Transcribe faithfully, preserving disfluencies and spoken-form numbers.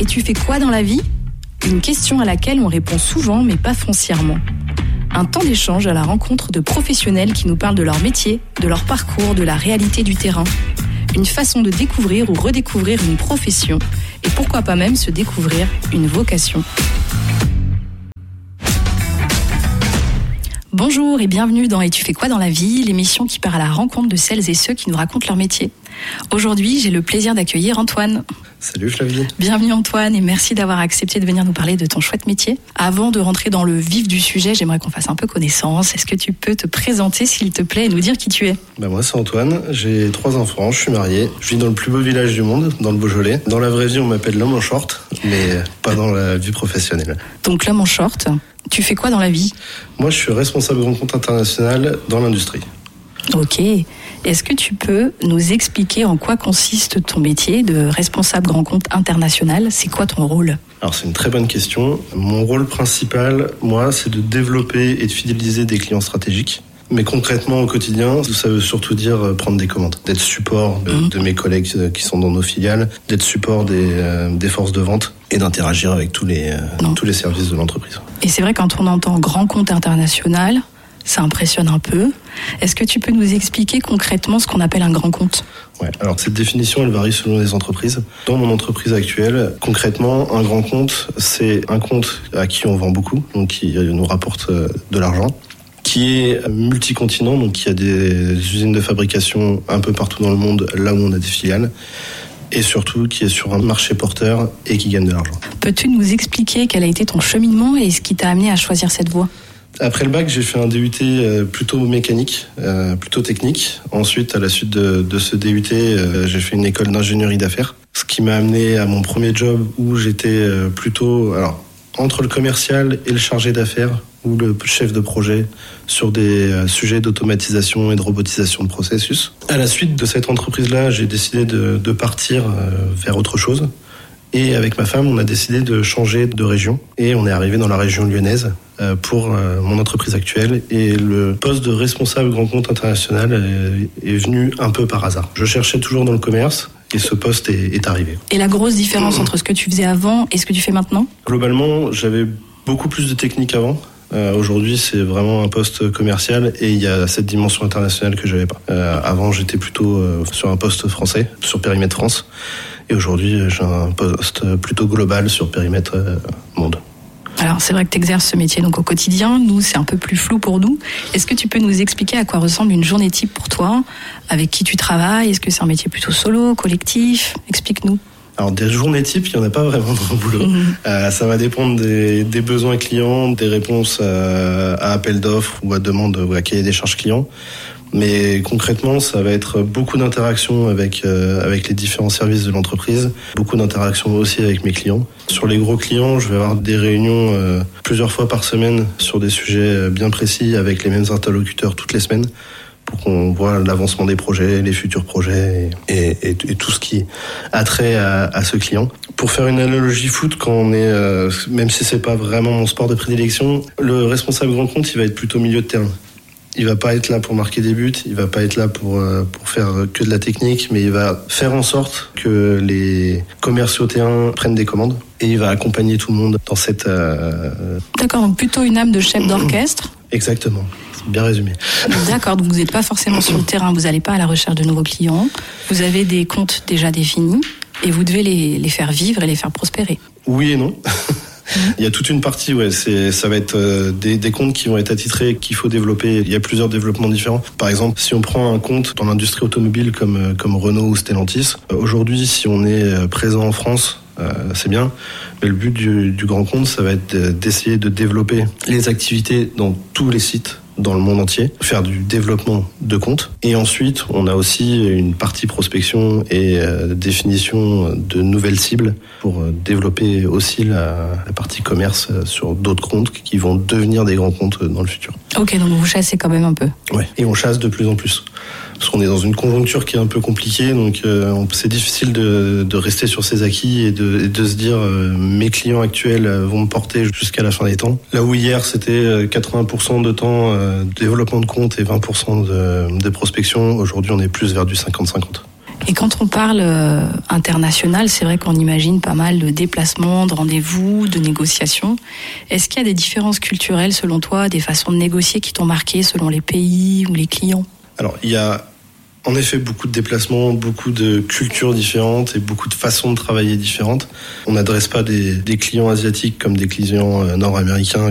tu fais quoi dans la vie ? Une question à laquelle on répond souvent, mais pas foncièrement. Un temps d'échange à la rencontre de professionnels qui nous parlent de leur métier, de leur parcours, de la réalité du terrain. Une façon de découvrir ou redécouvrir une profession et pourquoi pas même se découvrir une vocation. Bonjour et bienvenue dans Et tu fais quoi dans la vie, l'émission qui part à la rencontre de celles et ceux qui nous racontent leur métier. Aujourd'hui, j'ai le plaisir d'accueillir Antoine. Salut Flavie. Bienvenue Antoine et merci d'avoir accepté de venir nous parler de ton chouette métier. Avant de rentrer dans le vif du sujet, j'aimerais qu'on fasse un peu connaissance. Est-ce que tu peux te présenter s'il te plaît et nous dire qui tu es ? Bah moi c'est Antoine, j'ai trois enfants, je suis marié, je vis dans le plus beau village du monde, dans le Beaujolais. Dans la vraie vie on m'appelle l'homme en short, mais pas dans la vie professionnelle. Donc l'homme en short, tu fais quoi dans la vie ? Moi je suis responsable grand compte international dans l'industrie. Ok. Est-ce que tu peux nous expliquer en quoi consiste ton métier de responsable grand compte international ? C'est quoi ton rôle ? Alors c'est une très bonne question. Mon rôle principal, moi, c'est de développer et de fidéliser des clients stratégiques. Mais concrètement, au quotidien, ça veut surtout dire prendre des commandes, d'être support de, mmh. de mes collègues qui sont dans nos filiales, d'être support des, euh, des forces de vente et d'interagir avec tous les, euh, tous les services de l'entreprise. Et c'est vrai, quand on entend grand compte international, ça impressionne un peu. Est-ce que tu peux nous expliquer concrètement ce qu'on appelle un grand compte ? Ouais, alors cette définition, elle varie selon les entreprises. Dans mon entreprise actuelle, concrètement, un grand compte, c'est un compte à qui on vend beaucoup, donc qui nous rapporte de l'argent, qui est multicontinent, donc qui a des usines de fabrication un peu partout dans le monde, là où on a des filiales, et surtout qui est sur un marché porteur et qui gagne de l'argent. Peux-tu nous expliquer quel a été ton cheminement et ce qui t'a amené à choisir cette voie ? Après le bac, j'ai fait un D U T plutôt mécanique, euh, plutôt technique. Ensuite, à la suite de, de ce D U T, euh, j'ai fait une école d'ingénierie d'affaires. Ce qui m'a amené à mon premier job où j'étais plutôt alors, entre le commercial et le chargé d'affaires ou le chef de projet sur des euh, sujets d'automatisation et de robotisation de processus. À la suite de cette entreprise-là, j'ai décidé de, de partir euh, vers autre chose. Et avec ma femme, on a décidé de changer de région. Et on est arrivé dans la région lyonnaise pour mon entreprise actuelle. Et le poste de responsable grand compte international est venu un peu par hasard. Je cherchais toujours dans le commerce et ce poste est, est arrivé. Et la grosse différence mmh. entre ce que tu faisais avant et ce que tu fais maintenant ? Globalement, j'avais beaucoup plus de technique avant. Euh, aujourd'hui, c'est vraiment un poste commercial et il y a cette dimension internationale que j'avais pas. Euh, avant, j'étais plutôt euh, sur un poste français, sur périmètre France. Et aujourd'hui, j'ai un poste plutôt global sur périmètre euh, monde. Alors, c'est vrai que tu exerces ce métier donc au quotidien. Nous, c'est un peu plus flou pour nous. Est-ce que tu peux nous expliquer à quoi ressemble une journée type pour toi ? Avec qui tu travailles ? Est-ce que c'est un métier plutôt solo, collectif ? Explique-nous. Alors, des journées types, il n'y en a pas vraiment dans le boulot. Mmh. Euh, ça va dépendre des, des besoins clients, des réponses à, à appel d'offres ou à demande ou à cahier des charges clients. Mais concrètement, ça va être beaucoup d'interactions avec euh, avec les différents services de l'entreprise, beaucoup d'interactions aussi avec mes clients. Sur les gros clients, je vais avoir des réunions euh, plusieurs fois par semaine sur des sujets bien précis avec les mêmes interlocuteurs toutes les semaines pour qu'on voit l'avancement des projets, les futurs projets et, et, et tout ce qui a trait à, à ce client. Pour faire une analogie foot, quand on est, euh, même si c'est pas vraiment mon sport de prédilection, le responsable grand compte, il va être plutôt milieu de terrain. Il va pas être là pour marquer des buts, il va pas être là pour pour faire que de la technique, mais il va faire en sorte que les commerciaux terrain prennent des commandes et il va accompagner tout le monde dans cette. Euh... D'accord, donc plutôt une âme de chef d'orchestre. Exactement, c'est bien résumé. D'accord, donc vous n'êtes pas forcément sur le terrain, vous n'allez pas à la recherche de nouveaux clients, vous avez des comptes déjà définis et vous devez les les faire vivre et les faire prospérer. Oui et non. Il y a toute une partie, ouais, c'est, ça va être euh, des, des comptes qui vont être attitrés, qu'il faut développer. Il y a plusieurs développements différents. Par exemple, si on prend un compte dans l'industrie automobile comme, comme Renault ou Stellantis, euh, aujourd'hui, si on est présent en France, euh, c'est bien. Mais le but du, du grand compte, ça va être d'essayer de développer les activités dans tous les sites dans le monde entier, faire du développement de comptes. Et ensuite, on a aussi une partie prospection et euh, définition de nouvelles cibles pour euh, développer aussi la, la partie commerce sur d'autres comptes qui vont devenir des grands comptes dans le futur. Ok, donc vous chassez quand même un peu. Ouais, et on chasse de plus en plus. Parce qu'on est dans une conjoncture qui est un peu compliquée, donc euh, c'est difficile de, de rester sur ses acquis et de, et de se dire euh, mes clients actuels vont me porter jusqu'à la fin des temps. Là où hier c'était quatre-vingts pour cent de temps euh, de développement de compte et vingt pour cent de, de prospection, aujourd'hui on est plus vers du cinquante cinquante. Et quand on parle euh, international, c'est vrai qu'on imagine pas mal de déplacements, de rendez-vous, de négociations. Est-ce qu'il y a des différences culturelles selon toi, des façons de négocier qui t'ont marqué selon les pays ou les clients ? Alors, il y a en effet beaucoup de déplacements, beaucoup de cultures différentes et beaucoup de façons de travailler différentes. On n'adresse pas des, des clients asiatiques comme des clients nord-américains